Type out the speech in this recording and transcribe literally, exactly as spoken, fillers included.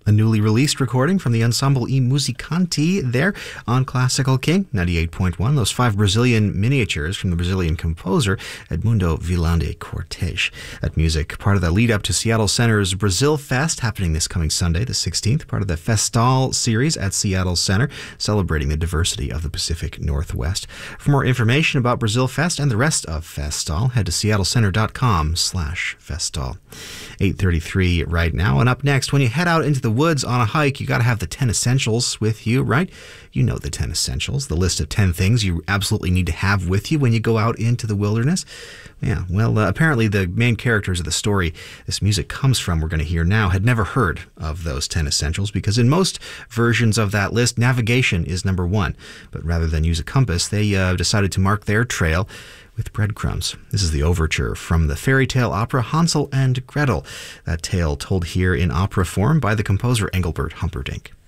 A newly released recording from the Ensemble I Musicanti there on Classical King ninety-eight point one. Those five Brazilian miniatures from the Brazilian composer Edmundo Villande Cortez. That music, part of the lead up to Seattle Center's Brazil Fest, happening this coming Sunday, the sixteenth, part of the Festal series at Seattle Center, celebrating the diversity of the Pacific Northwest. For more information about Brazil Fest and the rest of Festal, head to seattlecenter.com slash Festal. eight thirty-three right now, and up next, when you head out into the woods on a hike, you got to have the ten essentials with you, right? You know the ten essentials, the list of ten things you absolutely need to have with you when you go out into the wilderness. Yeah, well, uh, apparently the main characters of the story this music comes from, we're going to hear now, had never heard of those ten essentials, because in most versions of that list, navigation is number one. But rather than use a compass, they uh, decided to mark their trail with breadcrumbs. This is the overture from the fairy tale opera Hansel and Gretel, that tale told here in opera form by the composer Engelbert Humperdinck.